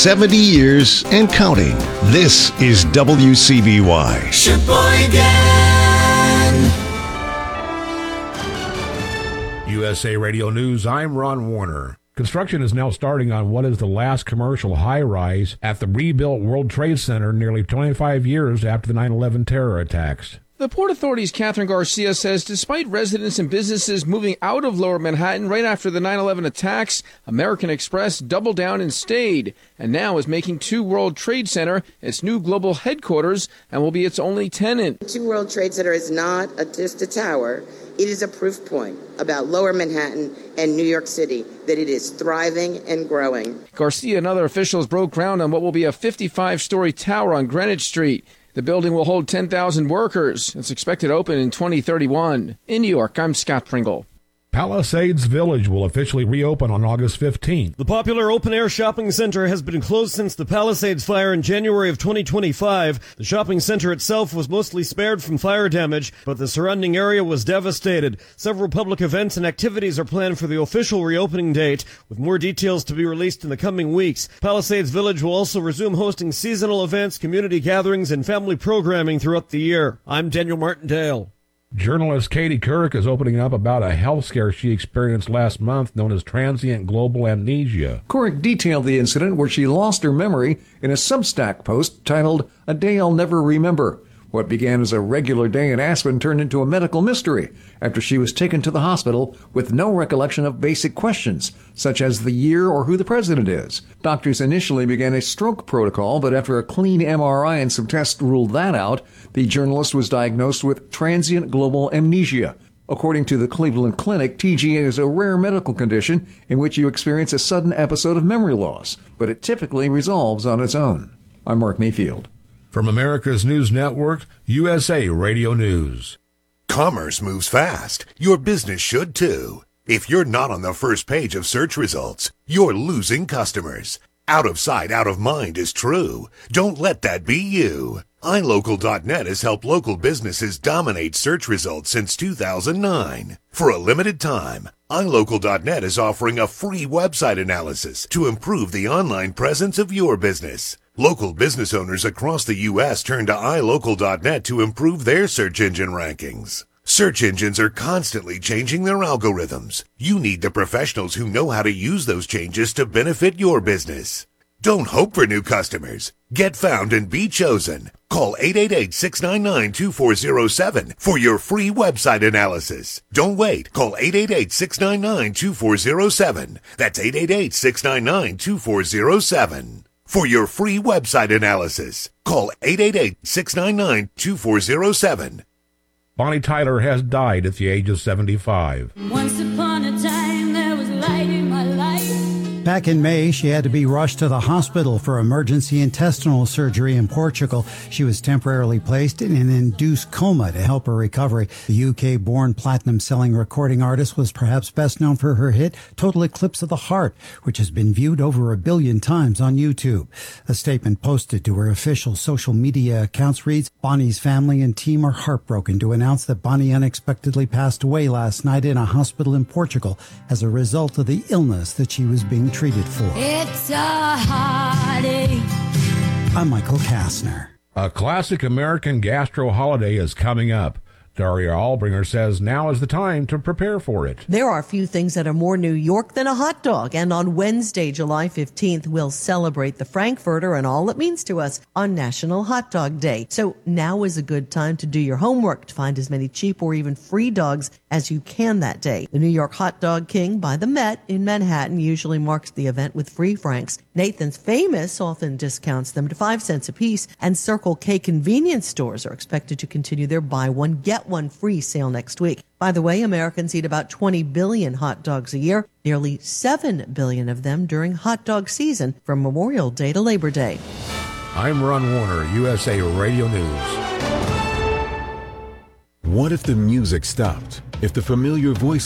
70 years and counting. This is WCBY. Sheboygan. USA Radio News, I'm Ron Warner. Construction is now starting on what is the last commercial high-rise at the rebuilt World Trade Center nearly 25 years after the 9/11 terror attacks. The Port Authority's Catherine Garcia says despite residents and businesses moving out of Lower Manhattan right after the 9/11 attacks, American Express doubled down and stayed, and now is making 2 World Trade Center its new global headquarters and will be its only tenant. 2 World Trade Center is not just a tower. It is a proof point about Lower Manhattan and New York City that it is thriving and growing. Garcia and other officials broke ground on what will be a 55-story tower on Greenwich Street. The building will hold 10,000 workers. It's expected to open in 2031. In New York, I'm Scott Pringle. Palisades Village will officially reopen on August 15th. The popular open-air shopping center has been closed since the Palisades fire in January of 2025. The shopping center itself was mostly spared from fire damage, but the surrounding area was devastated. Several public events and activities are planned for the official reopening date, with more details to be released in the coming weeks. Palisades Village will also resume hosting seasonal events, community gatherings, and family programming throughout the year. I'm Daniel Martindale. Journalist Katie Couric is opening up about a health scare she experienced last month known as transient global amnesia. Couric detailed the incident where she lost her memory in a Substack post titled, "A Day I'll Never Remember." What began as a regular day in Aspen turned into a medical mystery after she was taken to the hospital with no recollection of basic questions, such as the year or who the president is. Doctors initially began a stroke protocol, but after a clean MRI and some tests ruled that out, the journalist was diagnosed with transient global amnesia. According to the Cleveland Clinic, TGA is a rare medical condition in which you experience a sudden episode of memory loss, but it typically resolves on its own. I'm Mark Mayfield. From America's News Network, USA Radio News. Commerce moves fast. Your business should too. If you're not on the first page of search results, you're losing customers. Out of sight, out of mind is true. Don't let that be you. iLocal.net has helped local businesses dominate search results since 2009. For a limited time, iLocal.net is offering a free website analysis to improve the online presence of your business. Local business owners across the U.S. turn to iLocal.net to improve their search engine rankings. Search engines are constantly changing their algorithms. You need the professionals who know how to use those changes to benefit your business. Don't hope for new customers. Get found and be chosen. Call 888-699-2407 for your free website analysis. Don't wait. Call 888-699-2407. That's 888-699-2407. For your free website analysis, call 888-699-2407. Bonnie Tyler has died at the age of 75. Once upon a time, there was light in my life. Back in May, she had to be rushed to the hospital for emergency intestinal surgery in Portugal. She was temporarily placed in an induced coma to help her recovery. The UK-born platinum-selling recording artist was perhaps best known for her hit Total Eclipse of the Heart, which has been viewed over 1 billion times on YouTube. A statement posted to her official social media accounts reads, "Bonnie's family and team are heartbroken to announce that Bonnie unexpectedly passed away last night in a hospital in Portugal as a result of the illness that she was being treated for." It's a heartache. I'm Michael Kastner. A classic American gastro holiday is coming up. Daria Albringer says now is the time to prepare for it. There are few things that are more New York than a hot dog, and on Wednesday, July 15th, we'll celebrate the Frankfurter and all it means to us on National Hot Dog Day. So now is a good time to do your homework to find as many cheap or even free dogs as you can that day. The New York Hot Dog King by the Met in Manhattan usually marks the event with free Franks. Nathan's Famous often discounts them to 5 cents a piece, and Circle K convenience stores are expected to continue their buy one, get one free sale next week. By the way, Americans eat about 20 billion hot dogs a year, nearly 7 billion of them during hot dog season from Memorial Day to Labor Day. I'm Ron Warner, USA Radio News. What if the music stopped? If the familiar voice